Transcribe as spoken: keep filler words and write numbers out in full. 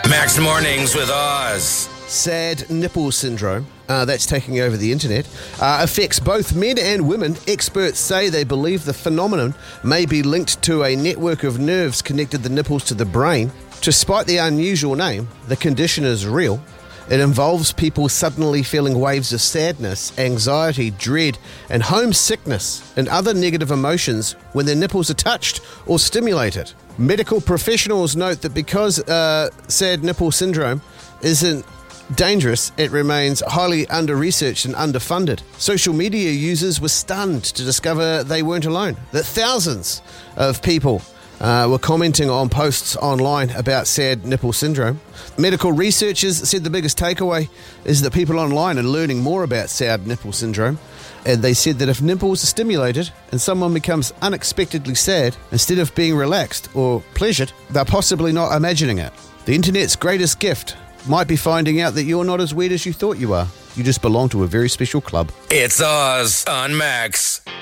Max Mornings with Oz. Sad nipple syndrome, uh, that's taking over the internet, uh, affects both men and women. Experts say they believe the phenomenon may be linked to a network of nerves connected the nipples to the brain. Despite the unusual name, the condition is real. It involves people suddenly feeling waves of sadness, anxiety, dread, and homesickness and other negative emotions when their nipples are touched or stimulated. Medical professionals note that because uh, sad nipple syndrome isn't dangerous, it remains highly under-researched and underfunded. Social media users were stunned to discover they weren't alone, that thousands of people uh, were commenting on posts online about sad nipple syndrome. Medical researchers said the biggest takeaway is that people online are learning more about sad nipple syndrome, and they said that if nipples are stimulated and someone becomes unexpectedly sad, instead of being relaxed or pleasured, they're possibly not imagining it. The internet's greatest gift might be finding out that you're not as weird as you thought you are. You just belong to a very special club. It's Oz on Max.